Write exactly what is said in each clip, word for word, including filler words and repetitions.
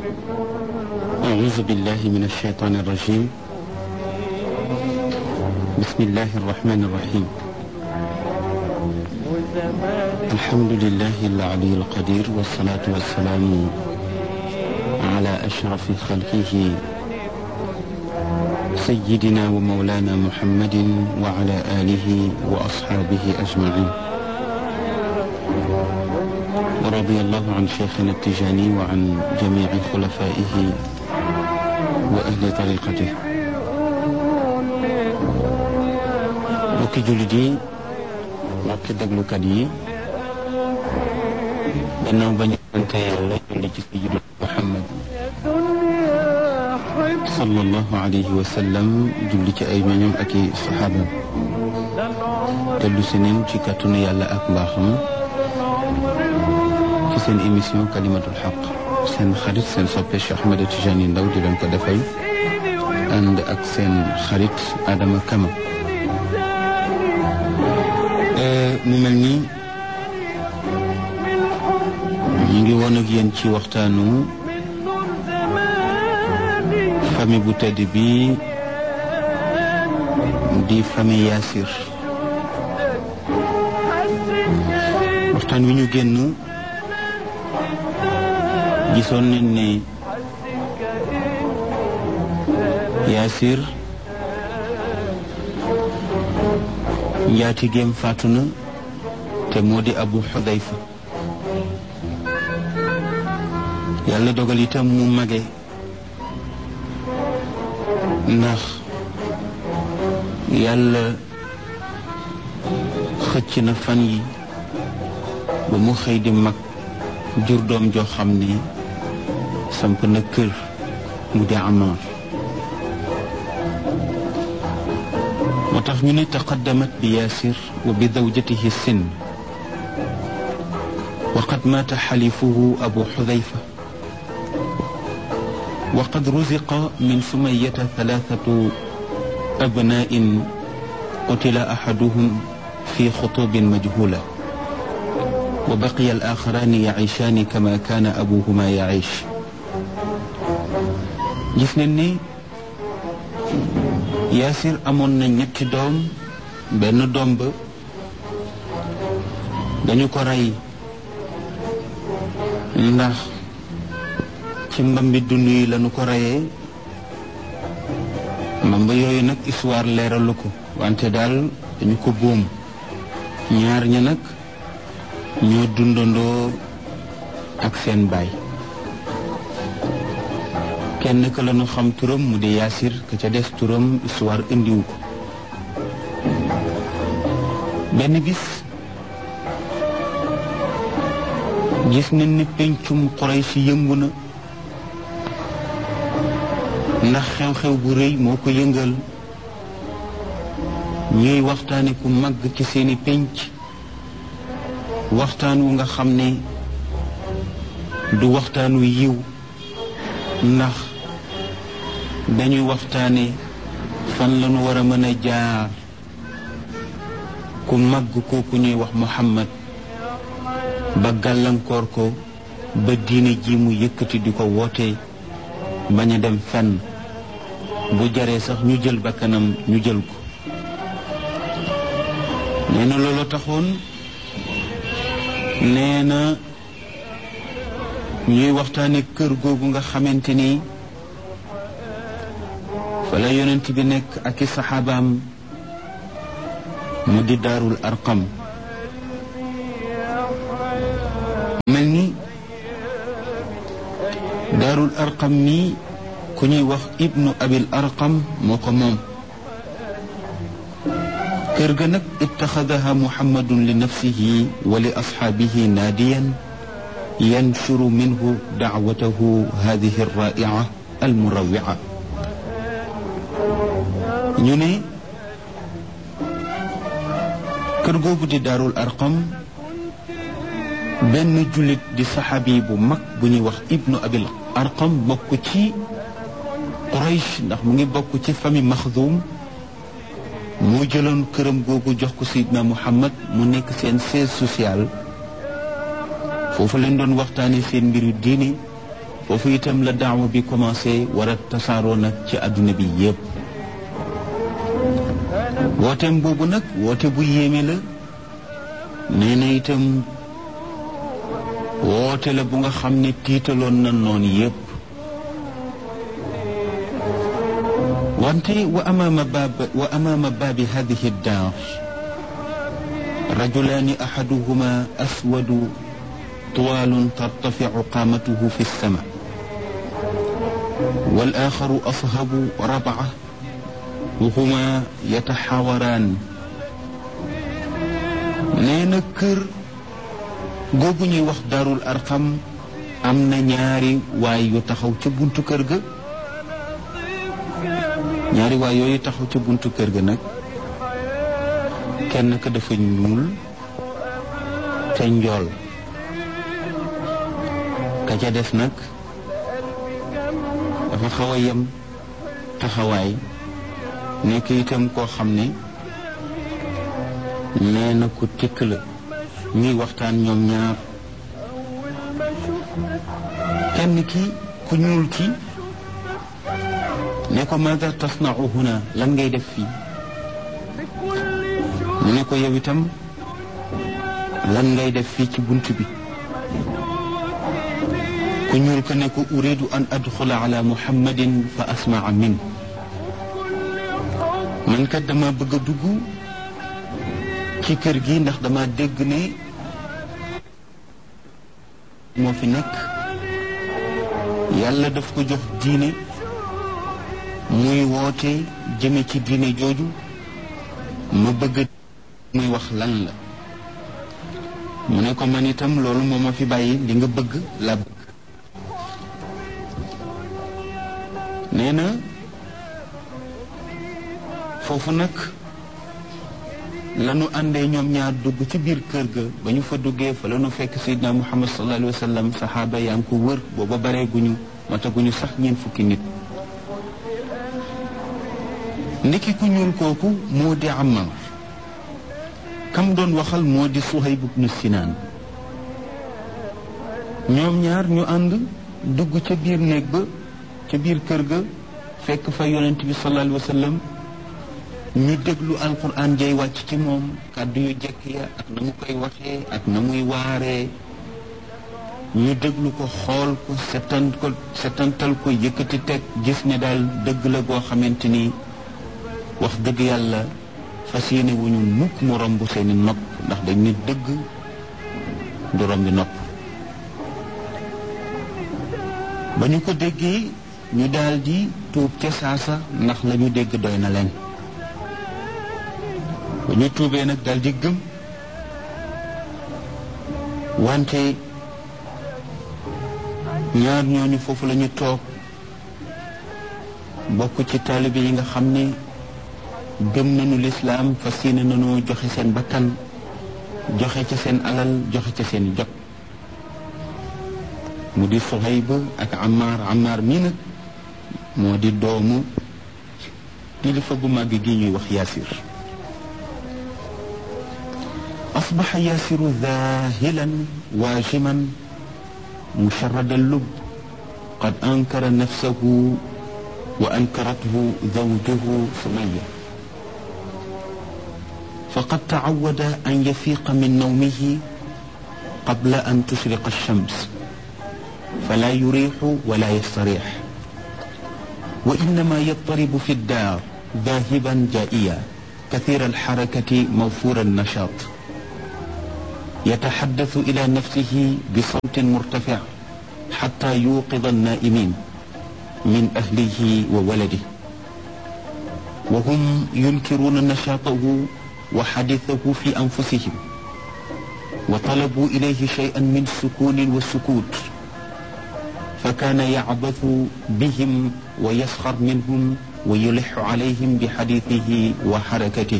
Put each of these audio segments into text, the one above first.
أعوذ بالله من الشيطان الرجيم. بسم الله الرحمن الرحيم. الحمد لله العلي القدير، والصلاة والسلام على أشرف خلقه سيدنا ومولانا محمد وعلى آله وأصحابه أجمعين. ورضي الله عن شيخنا التجاني وعن جميع خلفائه وأهل طريقته. mbokki jullit yi, mbokki déglukat yi, gannaaw ba ñu sant Yàlla julli ci sayyidina Muhammad sallallahu alayhi wa sallam, julli ci ay ñoñam ak i saxaaba, tellu si nañ ci kàttanu Yàlla ak mbaaxam ci seen émission Kalimatul Haq. seen xarit seen soppe Cheikh Ahmed Tidiane Ndao di leen ko defal ànd ak seen xarit Adama Kama. mu mel ni ñu ngi woon ak yéen ci waxtaanu famille bu tedd bi di famille Yaasir. waxtaan wi ñu génn gisoon nañ ne Yaasir njaatigeem faatu na te moo di Abu Xudayfa. yàlla dogal itam mu mage, ndax yàlla xëcc na fan yi ba mu xëy di mag, jur doom joo xam ne samp na kër mu di Ammaar. moo tax ñu ne taqaddamat bi Yaasir wa bi zawjatihi sin wa qad maata xalifuhu Abu Xudayfa wa qad ruziqa min Sumayyata thalathatu abnaa'in qutila ahaduhum fi xutubin majhula wa baqiya al-aaxaraani yaciishaani kama kaana abuhumaa yaciish. gis nañ ni Yaasir amoon na ñetti doom. benn doom ba dañu ko rey ndax ci mbambi dund yi lañu ko reyee. mbamba yooyu nag histoire leeralu ko, wante daal dañu ko boom. ñaar ña nag ñoo dundandoo ak seen baay. kenn ka lañu xam turam mu di Yaasir, ka ca des turam histoire indiwu ko. benn bis gis nañ ni pencum Quraysh yëngu na, ndax xew-xew bu rëy moo ko yëngal. ñuy waxtaane ku màgg ci seeni penc, waxtaan wu nga xam ne du waxtaanu yiw, ndax dañuy waxtaane fan lañu war a mën a jaar ku màgg kooku ñuy wax Muhammad ba gàllankoor ko ba diine ji mu yëkkati di ko woote bañ a dem fenn, bu jaree sax ñu jël bakkanam ñu jël ko. nee na loolu taxoon nee na ñuy waxtaane kër googu nga xamante ni fa la yonent bi nekk ak i saxaabaam, mu di Daarul Arqam. mel ni Daarul Arqam mi ku ñuy wax Ibnu Abil Arqam moo ko moom. kër ga nag ittaxadaha Muhammadun li nafsihi wa li asxaabihi naadiyan yanshuru minhu dacwatahu hadihi alraa'ica almurawwica. ñu ne kër googu di Daarul Arqam, benn jullit di saxaabi bu mag bu ñuy wax Ibnu Abil Arqam bokk ci Quraysh, ndax mu ngi bokk ci famille Maxdum, moo jëloon këram googu jox ko Seydina Muhammad mu nekk seen siège social. foofu leen doon waxtaane seen mbiru diine, foofu itam la daawa bi commencé war a tasaaroo nag ci àdduna bi yépp wooteem boobu nag woote bu yéeme la nee na itam woote la bu nga xam ne tiitaloon na noon yépp wante wa amaama baab wa amaama baabi hadihi daar rajulaani ahaduhuma aswadu طوال ترتفع قامته في السماء والآخر أصهب ربعة وهما يتحاوران نينا كر googu ñuy wax daarul arqam am na ñaari waay yu taxaw ca buntu kër ga ñaari waay yooyu taxaw ca buntu kër ga nag kenn ka dafa ñuul te njool ka ca des nag dafa xaw a yem taxawaay nekk itam koo xam ne nee na ku tikk la ñuy waxtaan ñoom ñaar kenn ki ku ñuul ki ne ko maada tasna'u huna lan ngay def fii mu ne ko yow itam lan ngay def fii ci bunt bi ku ñuul ko ne ko uridu an adxula ala muhammadin fa asmaa min man kat dama bëgg a dugg ci kër gi ndax dama dégg ne moo fi nekk yàlla daf ko jox diine muy woote jëme ci diine jooju ma bëgg muy wax lan la mu ne ko man itam loolu moo ma fi bàyyi li nga bëgg la bëgg nee na foofu nag lanu àndee ñoom ñaar dugg ci biir kër ga ba ñu fa duggee fa lanu fekk Seydina Muhammad sallallahu alayhi wa sallam saxaaba yaa ngi ko wër booba bareeguñu mataguñu sax ñeen fukki nit ndiki ku ñuul kooku moo di Ammaar kam doon waxal moo di Suhayb ibn Sinaan ñoom ñaar ñu ànd dugg ca biir néeg ba ca biir kër ga fekk fa yonent bi sallallahu alayhi wa sallam ñu déglu alquran jay wàcc ci moom kàddu yu jekk ya ak na mu koy waxee ak na muy waaree ñu déglu ko xool ko setan ko setantal ko yëkkati teg gis ne daal dëgg la goo xamante ni wax dëgg yàlla fas yéene wu ñu mukk mu romb seeni nopp ndax dañ ne dëgg du rombi nopp ba ñu ko déggee ñu daal di tuub ca saasa ndax la ñu dégg doy na leen ba ñu tuubee nag daal di gëm wante ñaar ñooñu foofu la ñu toog bokk ci taalibe yi nga xam ne gëm nañu lislaam fas yéene nañoo joxe seen bakkan joxe ca seen alal joxe ca seen jot mu di Suhayb ak Ammaar Ammaar mii nag moo di doomu kilifa bu màgg gi ñuy wax Yaasir أصبح ياسر ذاهلا واجما مشرد اللب قد أنكر نفسه وأنكرته زوجه سمية فقد تعود أن يفيق من نومه قبل أن تشرق الشمس فلا يريح ولا يستريح وإنما يضطرب في الدار ذاهبا جائيا كثير الحركة موفور النشاط يتحدث إلى نفسه بصوت مرتفع حتى يوقظ النائمين من أهله وولده وهم ينكرون نشاطه وحديثه في أنفسهم وطلبوا إليه شيئا من السكون والسكوت فكان يعبث بهم ويسخر منهم ويلح عليهم بحديثه وحركته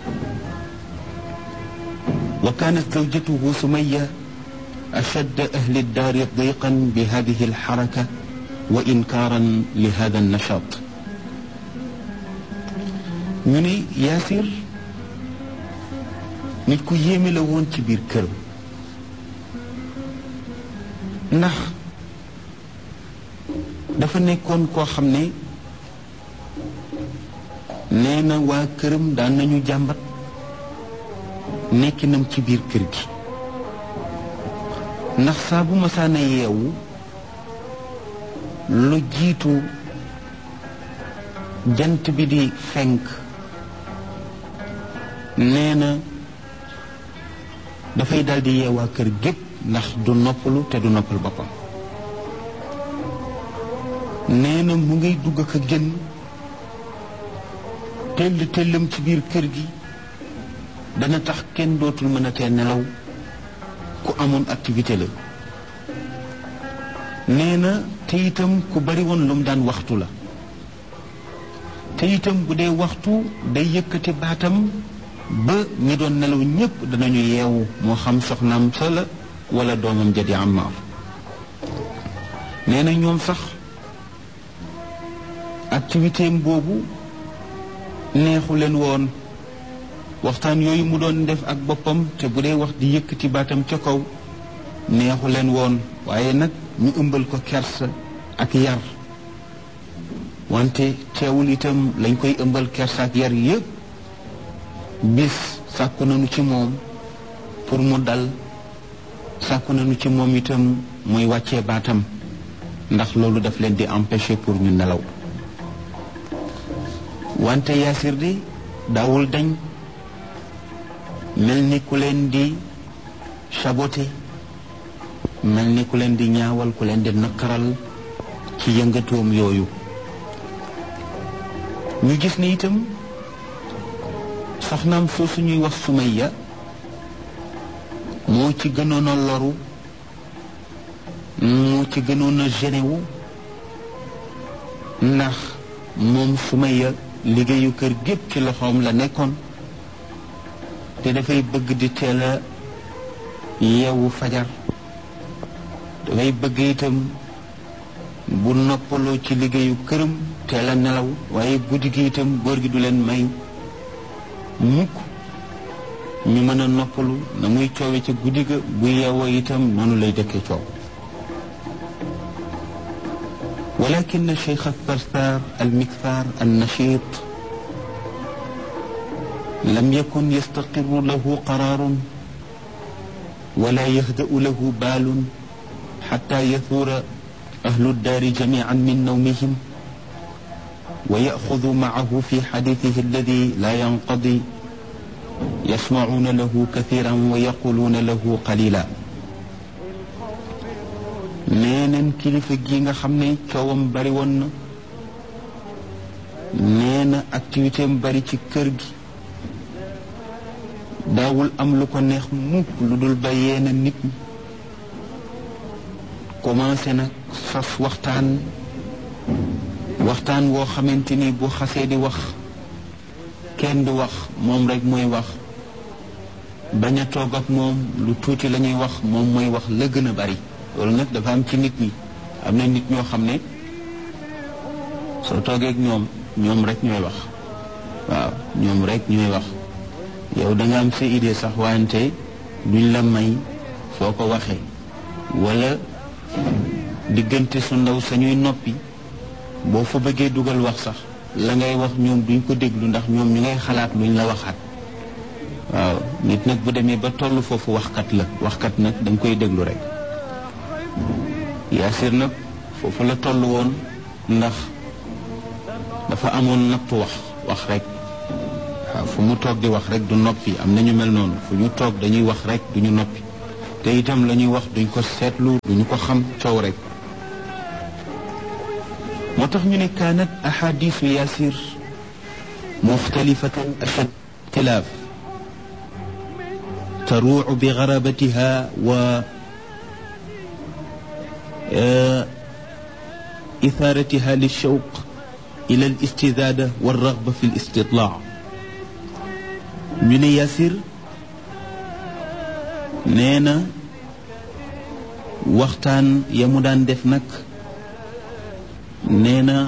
وكانت زوجته سمية أشد أهل الدار ضيقا بهذه الحركة وإنكارا لهذا النشاط ñu ne Yaasir nit ku yéeme la woon ci biir kër ndax dafa nekkoon koo xam ne nee na waa këram daan nañu jàmbat nekkinam ci biir kër gi ndax saa bu masaana yeewu lu jiitu jant bi di fenk nee na dafay daldi yeewaa kër gépp ndax du noppalu te du noppal boppam nee na mu ngay dugg ak a génn tell tellam ci biir kër gi dana tax kenn dootul mën a tee nelaw ku amoon activité la nee na te itam ku bari woon lu mu daan waxtu la te itam bu dee waxtu day yëkkati baatam ba ñi doon nelaw ñépp danañu yeewu moo xam soxnaam sa la wala doomam ja di Ammaar nee na ñoom sax activité am boobu neexu leen woon waxtaan yooyu mu doon def ak boppam te bu dee wax di yëkkati baatam ca kaw neexu leen woon waaye nag ñu ëmbal ko kersa ak yar wante teewul itam lañ koy ëmbal kersa ak yar yépp bis sàkku nañu ci moom pour mu dal sàkku nañu ci moom itam muy wàccee baatam ndax loolu daf leen di empêcher pour ñu nelaw wante Yaasir di daawul dañ mel ni ku leen di saboté mel ni ku leen di ñaawal ku leen di naqaral ci yëngatoom yooyu ñu gis ni itam soxnaam soosu ñuy wax Sumayya moo ci gënoon a loru moo ci gënoon a gêné wu ndax moom Sumayya liggéeyu kër gépp ci loxoom la nekkoon te dafay bëgg di teel a yeewu fajar dafay bëgg itam bu noppaloo ci liggéeyu këram teel a nelaw waaye guddi gi itam góor gi du leen may mukk ñu mën a noppalu na muy coowe ca guddi ga bu yeewoo itam noonu lay dëkkee coow ولكن الشيخ الثرثار المكثار النشيط لم يكن يستقر له قرار ولا يهدأ له بال حتى يثور أهل الدار جميعا من نومهم ويأخذ معه في حديثه الذي لا ينقضي يسمعون له كثيرا ويقولون له قليلا neeneen kilifa gi nga xam ne coowam bari woon na nee na activité am bari ci kër gi daawul am lu ko neex mukk lu dul ba yeena nit ñi commencé nag sas waxtaan waxtaan woo xamante ni bu xasee di wax kenn du wax moom rek mooy wax bañ a toog ak moom lu tuuti la ñuy wax moom mooy wax la gën a bari loolu nag dafa am ci nit ñi am na nit ñoo xam ne soo toogee ak ñoom ñoom rek ñooy wax waaw ñoom rek ñooy wax yow da nga am sa idée sax wante duñ la may foo ko waxee wala diggante su ndaw sañuy noppi boo fa bëggee dugal wax sax la ngay wax ñoom duñ ko déglu ndax ñoom ñu ngay xalaat luñ la waxaat waaw nit nag bu demee ba toll foofu waxkat la waxkat nag da nga koy déglu rek Yaasir nag foofu la toll woon ndax dafa amoon nattu wax wax rek waaw fu mu toog di wax rek du noppi am na ñu mel noonu fu ñu toog dañuy wax rek du ñu noppi te itam la ñuy wax duñ ko seetlu duñu ko xam coow rek moo tax ñu ne kaanat ahadisu Yaasir muxtalifatan ashad ixtilaaf taruucu bi garabatiha wa إثارتها للشوق إلى الاستزادة والرغبة في الاستطلاع من ياسر نينا وقتان يمدان دفنك نينا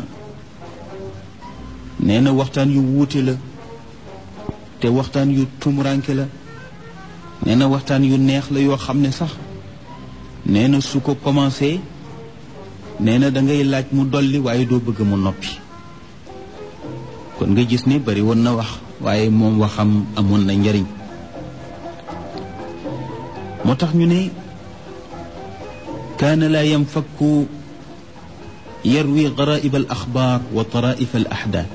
نينا وقتان يووتي لا te waxtaan yu tumuranke la nee na waxtaan yu neex la yoo xam ne sax nee na su ko commencé nee na da ngay laaj mu dolli waaye doo bëgg mu noppi kon nga gis ne bari woon na wax waaye moom waxam amoon na njariñ moo tax ñu ne kaana laa yanfakku yarwi garaib al axbaar wa taraif al axdaat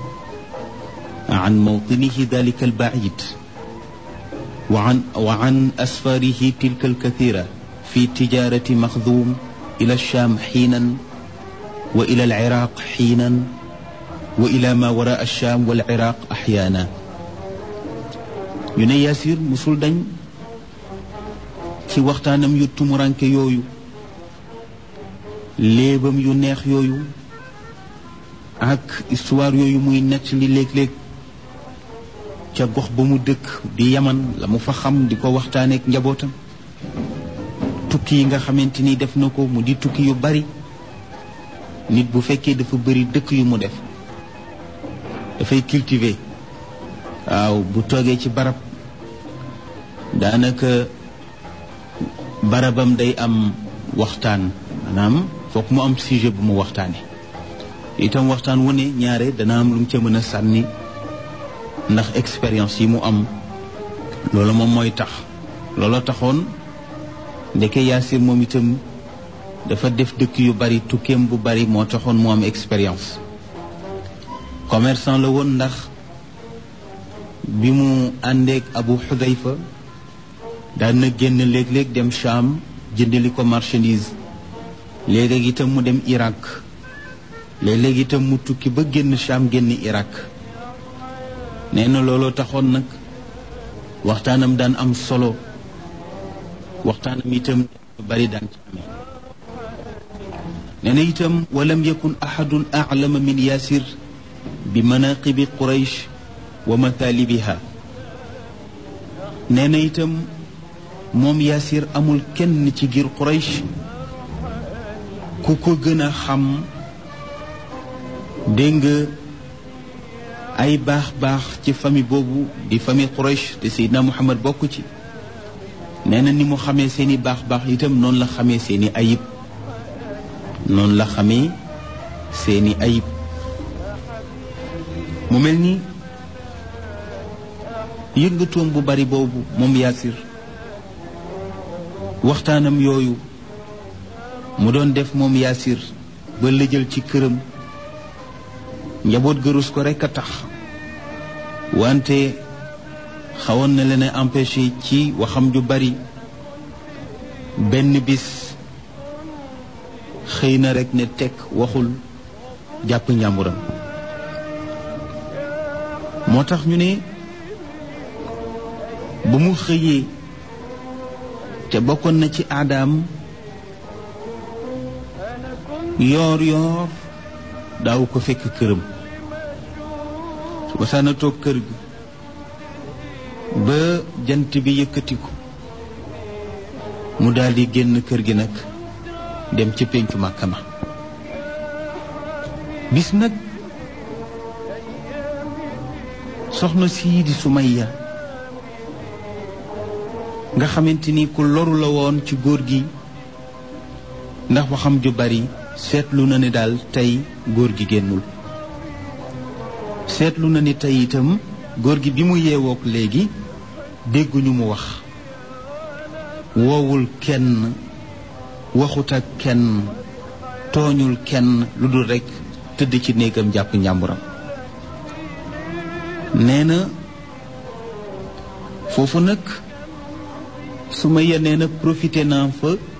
an mawtinihi dalika al baid wa an wa an asfarihi tilka al kathira fi tijarati maxdum ila alsham xiinan wa ila al iraq xiinan wa ila ma wara alsham wal iraq axyaana ñu ne Yaasir musul dañ ci waxtaanam yu tumuranke yooyu léebam yu neex yooyu ak histoire yooyu muy nett li léeg-léeg ca gox ba mu dëkk di Yaman la mu fa xam di ko waxtaaneek njabootam tukki yi nga xamante ni def na ko mu di tukki yu bari nit bu fekkee dafa bari dëkk yu mu def dafay cultiver waaw bu toogee ci barab daanaka barabam day am waxtaan maanaam foog mu am sujet bu mu waxtaane itam waxtaan wu ne ñaare dana am lu mu ca mën a sànni ndax expérience yi mu am loolu moom mooy tax looloo taxoon ndeke Yaasir moom itam dafa def dëkk yu bari tukkeem bu bari moo taxoon mu am expérience commerçant la woon ndax bi mu àndeek Abu Xudayfa daan na génn léeg-léeg dem Cham jëndali ko marchandise léeg-léeg itam mu dem Irak léeg-léeg itam mu tukki ba génn Cham génn Irak nee na looloo taxoon nag waxtaanam daan am solo waxtaanam itam lu bari daan ci amee nee na itam walam yakun ahadun a'lama min Yaasir bi manaqibi Quraysh wa matalibiha nee na itam moom Yaasir amul kenn ci giir Quraysh ku ko gën a xam dégg nga ay baax-baax ci famille boobu di famille Quraysh te Seydina Muhammad bokk ci nee na ni mu xamee seeni baax-baax itam noonu la xamee seeni ayib noonu la xamee seeni ayib mu mel ni yëngatoom bu bari boobu moom Yaasir waxtaanam yooyu mu doon def moom Yaasir ba lëjal ci këram njaboot gërus ko rekk a tax wante xawoon na leen a empêché ci waxam ju bari benn bis xëy na rekk ne tekk waxul jàpp njàmburam moo tax ñu ne ba mu xëyee te bokkoon na ci aadaam yoor yoor daaw ko fekk këram su ma saana toog kër gi ba jant bi yëkkatiku mu daldi génn kër gi nag dem ci péncu Màkka ma bis nag soxna sii di Sumayya nga xamante ni ku loru la woon ci góor gi ndax waxam ju bari seetlu na ni daal tey góor gi génnul seetlu na ni tey itam góor gi bi mu yeewook léegi dégguñu mu wax woowul kenn waxut ak kenn tooñul kenn lu dul rekk tëdd ci néegam jàpp njàmburam nee na foofu nag su ma yenee na profité naa fa